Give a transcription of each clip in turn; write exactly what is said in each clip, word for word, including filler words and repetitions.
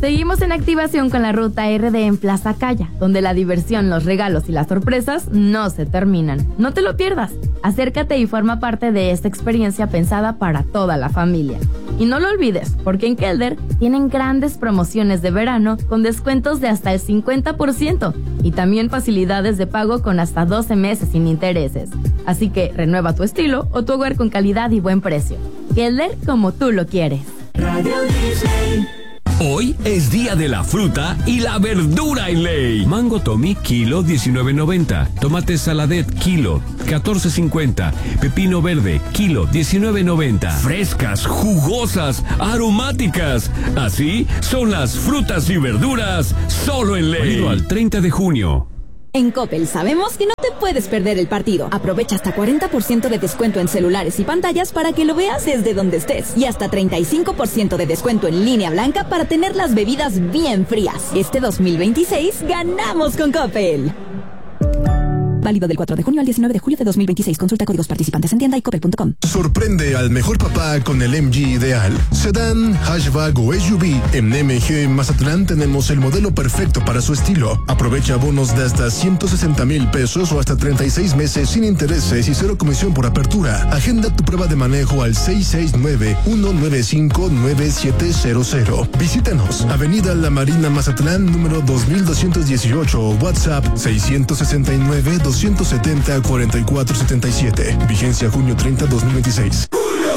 Seguimos en activación con la ruta R D en Plaza Caya, donde la diversión, los regalos y las sorpresas no se terminan. No te lo pierdas. Acércate y forma parte de esta experiencia pensada para toda la familia. Y no lo olvides, porque en Kelder tienen grandes promociones de verano con descuentos de hasta el cincuenta por ciento y también facilidades de pago con hasta doce meses sin intereses. Así que renueva tu estilo o tu hogar con calidad y buen precio. Kelder como tú lo quieres. Radio Disney. Hoy es día de la fruta y la verdura en Ley. Mango Tommy, kilo diecinueve noventa. Tomate Saladet, kilo catorce cincuenta. Pepino verde, kilo diecinueve noventa. Frescas, jugosas, aromáticas. Así son las frutas y verduras solo en Ley. Válido al treinta de junio. En Coppel sabemos que no te puedes perder el partido. Aprovecha hasta cuarenta por ciento de descuento en celulares y pantallas para que lo veas desde donde estés. Y hasta treinta y cinco por ciento de descuento en línea blanca para tener las bebidas bien frías. Este dos mil veintiséis ganamos con Coppel. Válido del cuatro de junio al diecinueve de julio de dos mil veintiséis. Consulta códigos participantes en tienda y coppel punto com. Sorprende al mejor papá con el M G ideal. Sedán, hatchback o S U V. En M G Mazatlán tenemos el modelo perfecto para su estilo. Aprovecha bonos de hasta ciento sesenta mil pesos o hasta treinta y seis meses sin intereses y cero comisión por apertura. Agenda tu prueba de manejo al seis seis nueve, uno nueve cinco, nueve siete cero cero. Visítanos. Avenida La Marina Mazatlán, número dos mil doscientos dieciocho. WhatsApp seiscientos sesenta y nueve, doscientos setenta, cuarenta y cuatro setenta y siete. Vigencia junio treinta, dos mil veintiséis.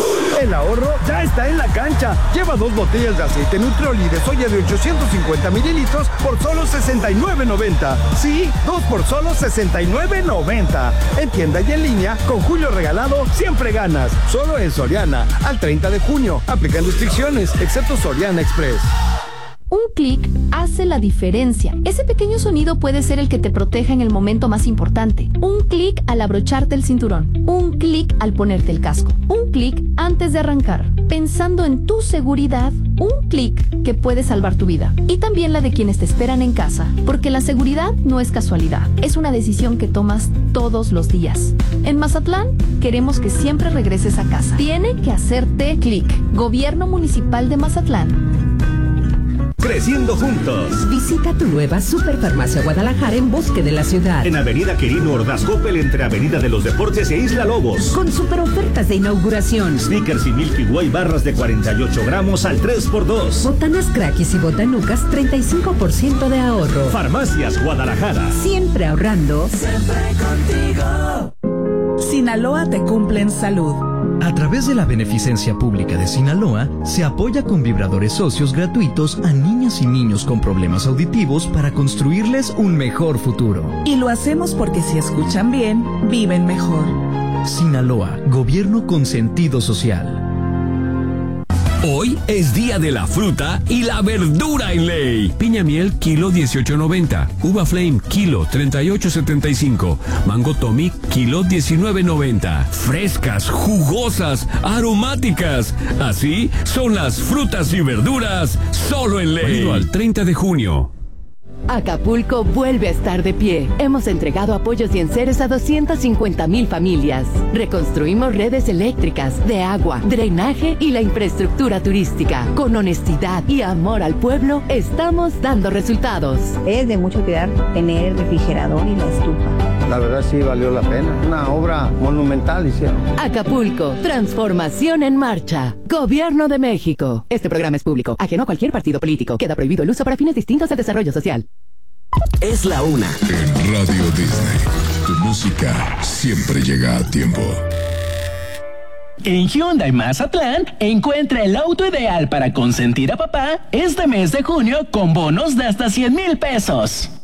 El ahorro ya está en la cancha. Lleva dos botellas de aceite Nutrioli de soya de ochocientos cincuenta mililitros por solo sesenta y nueve noventa. Sí, dos por solo sesenta y nueve noventa. En tienda y en línea, con Julio Regalado, siempre ganas. Solo en Soriana, al treinta de junio. Aplican restricciones, excepto Soriana Express. Un clic hace la diferencia. Ese pequeño sonido puede ser el que te proteja en el momento más importante. Un clic al abrocharte el cinturón. Un clic al ponerte el casco. Un clic antes de arrancar. Pensando en tu seguridad, un clic que puede salvar tu vida. Y también la de quienes te esperan en casa. Porque la seguridad no es casualidad. Es una decisión que tomas todos los días. En Mazatlán, queremos que siempre regreses a casa. Tiene que hacerte clic. Gobierno Municipal de Mazatlán. Creciendo juntos. Visita tu nueva Superfarmacia Guadalajara en Bosque de la Ciudad. En Avenida Quirino Ordaz Coppel, entre Avenida de los Deportes e Isla Lobos. Con super ofertas de inauguración. Snickers y Milky Way barras de cuarenta y ocho gramos al tres por dos. Botanas Crackis y Botanucas, treinta y cinco por ciento de ahorro. Farmacias Guadalajara. Siempre ahorrando. Siempre contigo. Sinaloa te cumple en salud. A través de la Beneficencia Pública de Sinaloa, se apoya con vibradores socios gratuitos a niñas y niños con problemas auditivos para construirles un mejor futuro. Y lo hacemos porque si escuchan bien, viven mejor. Sinaloa, gobierno con sentido social. Hoy es día de la fruta y la verdura en Ley. Piña miel, kilo dieciocho noventa. Uva Flame, kilo treinta y ocho setenta y cinco. Mango Tommy, kilo diecinueve noventa. Frescas, jugosas, aromáticas. Así son las frutas y verduras solo en Ley. Válido al treinta de junio. Acapulco vuelve a estar de pie. Hemos entregado apoyos y enseres a doscientas cincuenta mil familias. Reconstruimos redes eléctricas, de agua, drenaje y la infraestructura turística. Con honestidad y amor al pueblo, estamos dando resultados. Es de mucho cuidar tener el refrigerador y la estufa. La verdad sí valió la pena. Una obra monumental hicieron. Acapulco, transformación en marcha. Gobierno de México. Este programa es público, ajeno a cualquier partido político. Queda prohibido el uso para fines distintos al desarrollo social. Es la una. En Radio Disney, tu música siempre llega a tiempo. En Hyundai Mazatlán, encuentra el auto ideal para consentir a papá este mes de junio con bonos de hasta cien mil pesos.